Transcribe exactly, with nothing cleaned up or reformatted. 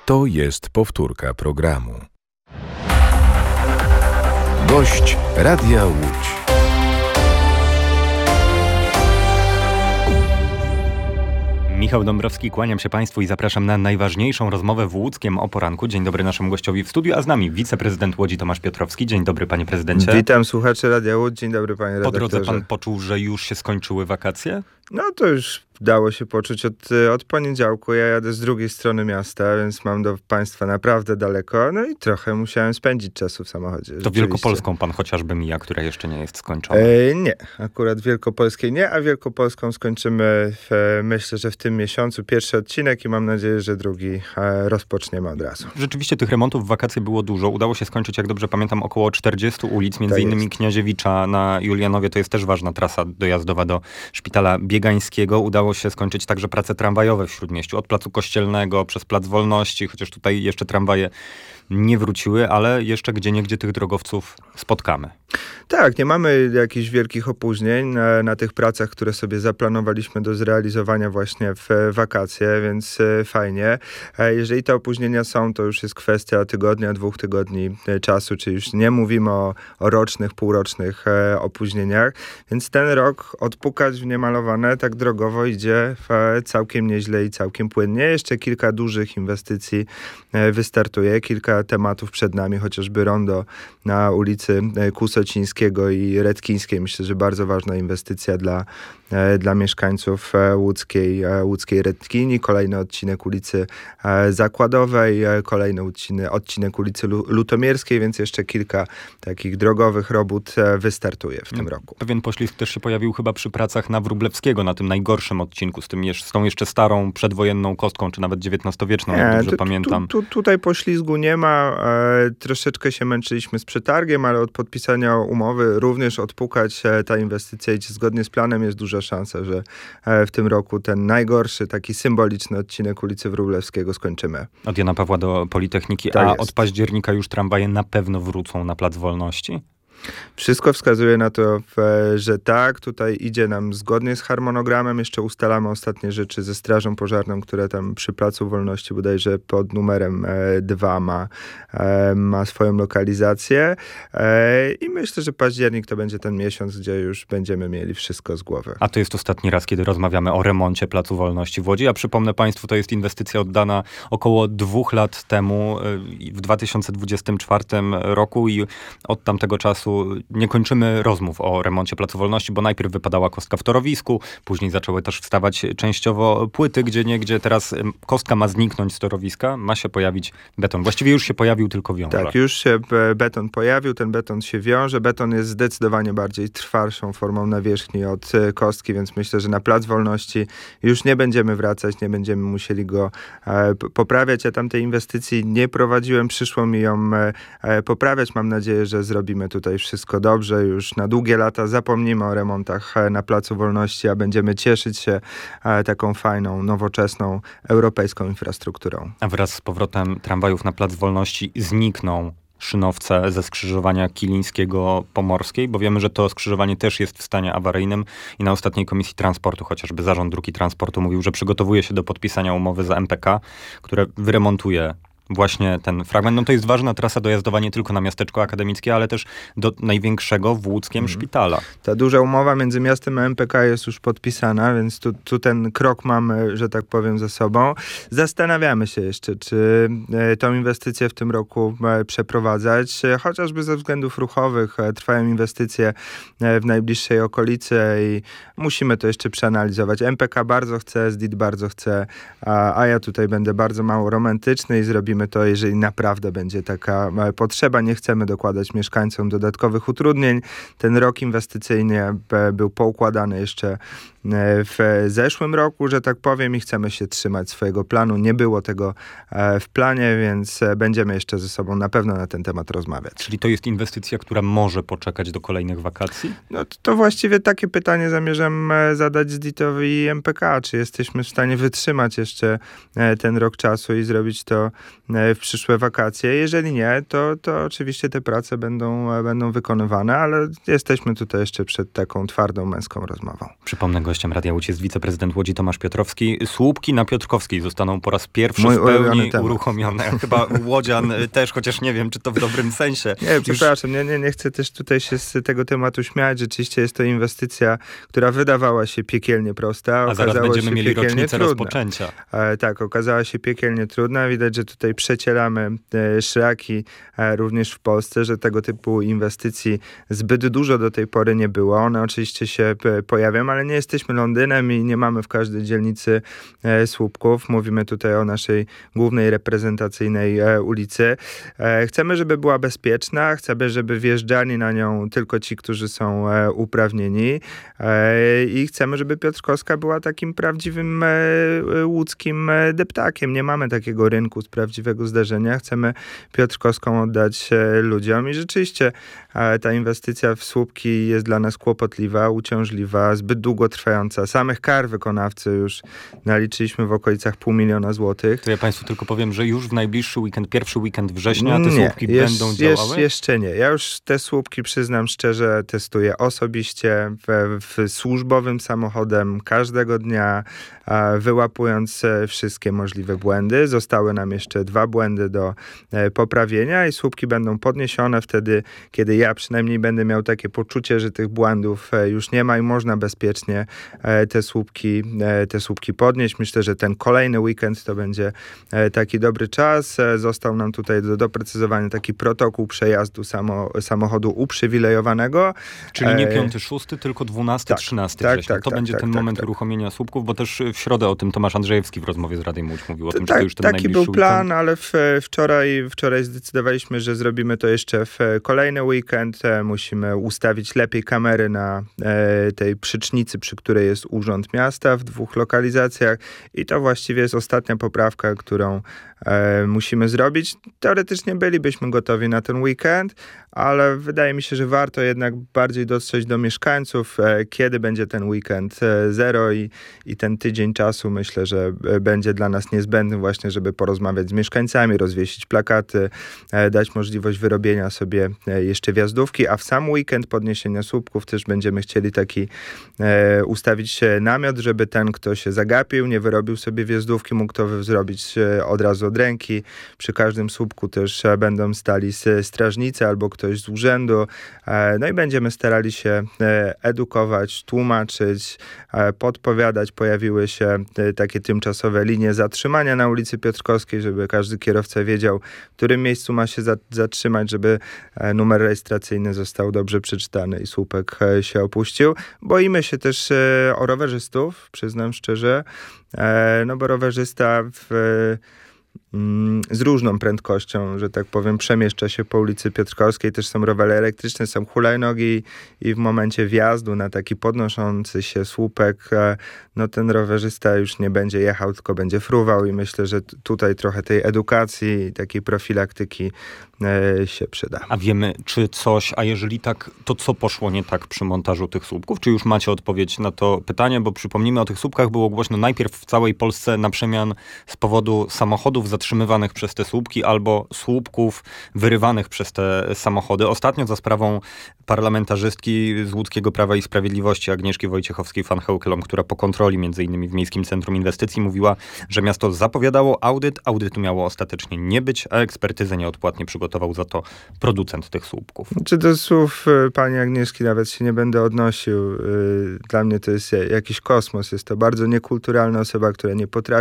To jest powtórka programu. Gość Radia Łódź. Michał Dąbrowski, kłaniam się Państwu i zapraszam na najważniejszą rozmowę w Łódzkiem o poranku. Dzień dobry naszemu gościowi w studiu, a z nami wiceprezydent Łodzi Tomasz Piotrowski. Dzień dobry, panie prezydencie. Witam słuchaczy Radia Łódź. Dzień dobry, panie redaktorze. Po drodze pan poczuł, że już się skończyły wakacje? No to już dało się poczuć od, od poniedziałku. Ja jadę z drugiej strony miasta, więc mam do państwa naprawdę daleko. No i trochę musiałem spędzić czasu w samochodzie. To Wielkopolską pan chociażby mija, która jeszcze nie jest skończona. E, nie, akurat Wielkopolskiej nie, a Wielkopolską skończymy w, myślę, że w tym miesiącu pierwszy odcinek i mam nadzieję, że drugi e, rozpoczniemy od razu. Rzeczywiście tych remontów w wakacje było dużo. Udało się skończyć, jak dobrze pamiętam, około czterdziestu ulic, między tak innymi jest. Kniaziewicza na Julianowie. To jest też ważna trasa dojazdowa do Szpitala Biegańskiego. Udało się skończyć także prace tramwajowe w Śródmieściu. Od Placu Kościelnego przez Plac Wolności, chociaż tutaj jeszcze tramwaje nie wróciły, ale jeszcze gdzieniegdzie tych drogowców spotkamy. Tak, nie mamy jakichś wielkich opóźnień na, na tych pracach, które sobie zaplanowaliśmy do zrealizowania właśnie w wakacje, więc e, fajnie. E, jeżeli te opóźnienia są, to już jest kwestia tygodnia, dwóch tygodni e, czasu, czyli już nie mówimy o, o rocznych, półrocznych e, opóźnieniach, więc ten rok odpukać w niemalowane tak drogowo idzie e, całkiem nieźle i całkiem płynnie. Jeszcze kilka dużych inwestycji e, wystartuje, kilka tematów przed nami, chociażby rondo na ulicy Kusocińskiego i Redkińskiej. Myślę, że bardzo ważna inwestycja dla, dla mieszkańców łódzkiej, łódzkiej Redkini. Kolejny odcinek ulicy Zakładowej, kolejny odcinek, odcinek ulicy Lutomierskiej, więc jeszcze kilka takich drogowych robót wystartuje w tym roku. Pewien poślizg też się pojawił chyba przy pracach na Wróblewskiego, na tym najgorszym odcinku, z, tym, z tą jeszcze starą, przedwojenną kostką, czy nawet dziewiętnastowieczną, jak dobrze tu, pamiętam. Tu, tu, tutaj poślizgu nie ma. E, troszeczkę się męczyliśmy z przetargiem, ale od podpisania umowy również odpukać e, ta inwestycja idzie zgodnie z planem. Jest duża szansa, że e, w tym roku ten najgorszy, taki symboliczny odcinek ulicy Wróblewskiego skończymy. Od Jana Pawła do Politechniki, tak a jest. Od października już tramwaje na pewno wrócą na Plac Wolności? Wszystko wskazuje na to, że tak, tutaj idzie nam zgodnie z harmonogramem. Jeszcze ustalamy ostatnie rzeczy ze Strażą Pożarną, która tam przy Placu Wolności bodajże pod numerem dwa ma, ma swoją lokalizację. I myślę, że październik to będzie ten miesiąc, gdzie już będziemy mieli wszystko z głowy. A to jest ostatni raz, kiedy rozmawiamy o remoncie Placu Wolności w Łodzi. Ja przypomnę Państwu, to jest inwestycja oddana około dwóch lat temu, w dwa tysiące dwudziestym czwartym roku i od tamtego czasu nie kończymy rozmów o remoncie Placu Wolności, bo najpierw wypadała kostka w torowisku, później zaczęły też wstawać częściowo płyty, gdzie niegdzie teraz kostka ma zniknąć z torowiska, ma się pojawić beton. Właściwie już się pojawił, tylko wiąże. Tak, już się beton pojawił, ten beton się wiąże. Beton jest zdecydowanie bardziej trwalszą formą nawierzchni od kostki, więc myślę, że na Plac Wolności już nie będziemy wracać, nie będziemy musieli go e, poprawiać. Ja tam tej inwestycji nie prowadziłem, przyszło mi ją e, poprawiać. Mam nadzieję, że zrobimy tutaj wszystko dobrze. Już na długie lata zapomnimy o remontach na Placu Wolności, a będziemy cieszyć się taką fajną, nowoczesną, europejską infrastrukturą. A wraz z powrotem tramwajów na Plac Wolności znikną szynowce ze skrzyżowania Kilińskiego-Pomorskiej, bo wiemy, że to skrzyżowanie też jest w stanie awaryjnym i na ostatniej Komisji Transportu, chociażby Zarząd Dróg i Transportu mówił, że przygotowuje się do podpisania umowy za M P K, które wyremontuje właśnie ten fragment. No to jest ważna trasa dojazdowa nie tylko na miasteczko akademickie, ale też do największego w Łódzkiem hmm. szpitala. Ta duża umowa między miastem a M P K jest już podpisana, więc tu, tu ten krok mamy, że tak powiem, za sobą. Zastanawiamy się jeszcze, czy e, tą inwestycję w tym roku e, przeprowadzać, e, chociażby ze względów ruchowych. E, trwają inwestycje e, w najbliższej okolicy i musimy to jeszcze przeanalizować. M P K bardzo chce, S D I T bardzo chce, a, a ja tutaj będę bardzo mało romantyczny i zrobimy to, jeżeli naprawdę będzie taka potrzeba. Nie chcemy dokładać mieszkańcom dodatkowych utrudnień. Ten rok inwestycyjny był poukładany jeszcze w zeszłym roku, że tak powiem, i chcemy się trzymać swojego planu. Nie było tego w planie, więc będziemy jeszcze ze sobą na pewno na ten temat rozmawiać. Czyli to jest inwestycja, która może poczekać do kolejnych wakacji? No to, to właściwie takie pytanie zamierzam zadać S D I T-owi i M P K. Czy jesteśmy w stanie wytrzymać jeszcze ten rok czasu i zrobić to w przyszłe wakacje. Jeżeli nie, to, to oczywiście te prace będą, będą wykonywane, ale jesteśmy tutaj jeszcze przed taką twardą męską rozmową. Przypomnę, gościem Radia Łódź jest wiceprezydent Łodzi Tomasz Piotrowski. Słupki na Piotrkowskiej zostaną po raz pierwszy Mój w pełni temat. uruchomione. Chyba łodzian też, chociaż nie wiem, czy to w dobrym sensie. Nie, Już... przepraszam, nie, nie, nie chcę też tutaj się z tego tematu śmiać. Rzeczywiście jest to inwestycja, która wydawała się piekielnie prosta. A zaraz będziemy się mieli rocznicę trudna. rozpoczęcia. E, tak, okazała się piekielnie trudna. Widać, że tutaj przecielamy e, szlaki e, również w Polsce, że tego typu inwestycji zbyt dużo do tej pory nie było. One oczywiście się p- pojawią, ale nie jesteśmy Londynem i nie mamy w każdej dzielnicy e, słupków. Mówimy tutaj o naszej głównej reprezentacyjnej e, ulicy. E, chcemy, żeby była bezpieczna, chcemy, żeby wjeżdżali na nią tylko ci, którzy są e, uprawnieni e, i chcemy, żeby Piotrkowska była takim prawdziwym e, łódzkim e, deptakiem. Nie mamy takiego rynku z prawdziwego zdarzenia. Chcemy Piotrkowską oddać e, ludziom i rzeczywiście e, ta inwestycja w słupki jest dla nas kłopotliwa, uciążliwa, zbyt długo trwająca. Samych kar wykonawcy już naliczyliśmy w okolicach pół miliona złotych. To ja Państwu tylko powiem, że już w najbliższy weekend, pierwszy weekend września, te Nie, słupki jesz, będą działały? Jesz, jeszcze nie. Ja już te słupki, przyznam szczerze, testuję osobiście w, w służbowym samochodem każdego dnia, a, wyłapując e, wszystkie możliwe błędy. Zostały nam jeszcze dwa błędy do e, poprawienia i słupki będą podniesione wtedy, kiedy ja przynajmniej będę miał takie poczucie, że tych błędów e, już nie ma i można bezpiecznie e, te słupki, e, te słupki podnieść. Myślę, że ten kolejny weekend to będzie e, taki dobry czas. E, został nam tutaj do doprecyzowania taki protokół przejazdu samo, samochodu uprzywilejowanego. Czyli nie E, piąty, szósty, tylko dwunasty, tak, trzynasty tak, września. tak, to tak, będzie tak, ten tak, moment tak. uruchomienia słupków, bo też w środę o tym Tomasz Andrzejewski w rozmowie z Radiem Łódź mówił o tym, To, że to już ten taki najbliższy był plan, weekend. ale w, wczoraj, wczoraj zdecydowaliśmy, że zrobimy to jeszcze w kolejny weekend. E, Musimy ustawić lepiej kamery na e, tej przycznicy, przy której jest Urząd Miasta w dwóch lokalizacjach i to właściwie jest ostatnia poprawka, którą e, musimy zrobić. Teoretycznie bylibyśmy gotowi na ten weekend, ale wydaje mi się, że warto jednak bardziej dotrzeć do mieszkańców, e, kiedy będzie ten weekend e, zero i, i ten tydzień czasu myślę, że e, będzie dla nas niezbędny właśnie, żeby porozmawiać z mieszkańcami, rozwiesić plakaty, e, dać możliwość wyrobienia sobie e, jeszcze wjazdówki, a w sam weekend podniesienia słupków też będziemy chcieli taki e, ustawić namiot, żeby ten, kto się zagapił, nie wyrobił sobie wjazdówki, mógł to zrobić e, od razu od ręki. Przy każdym słupku też e, będą stali s- strażnicy albo ktoś z urzędu. E, no i będziemy starali się e, edukować, tłumaczyć, e, podpowiadać. Pojawiły się e, takie tymczasowe linie zatrzymania na ulicy Piotrkowskiej, żeby każdy kierowca wiedział, w którym miejscu ma się za- zatrzymać, żeby e, numer rejestracyjny został dobrze przeczytany i słupek e, się opuścił. Boimy się też e, o rowerzystów, przyznam szczerze, e, no bo rowerzysta w z różną prędkością, że tak powiem, przemieszcza się po ulicy Piotrkowskiej. Też są rowery elektryczne, są hulajnogi i w momencie wjazdu na taki podnoszący się słupek, no ten rowerzysta już nie będzie jechał, tylko będzie fruwał i myślę, że t- tutaj trochę tej edukacji i takiej profilaktyki e, się przyda. A wiemy, czy coś, a jeżeli tak, to co poszło nie tak przy montażu tych słupków? Czy już macie odpowiedź na to pytanie? Bo przypomnijmy, o tych słupkach było głośno najpierw w całej Polsce na przemian z powodu samochodów zatrzymywanych przez te słupki albo słupków wyrywanych przez te samochody. Ostatnio za sprawą parlamentarzystki z łódzkiego Prawa i Sprawiedliwości Agnieszki Wojciechowskiej-Van która po kontroli między innymi w Miejskim Centrum Inwestycji mówiła, że miasto zapowiadało audyt, audytu miało ostatecznie nie być, a ekspertyzę nieodpłatnie przygotował za to producent tych słupków. Czy do słów y, pani Agnieszki nawet się nie będę odnosił. Y, Dla mnie to jest jakiś kosmos. Jest to bardzo niekulturalna osoba, która nie potrafi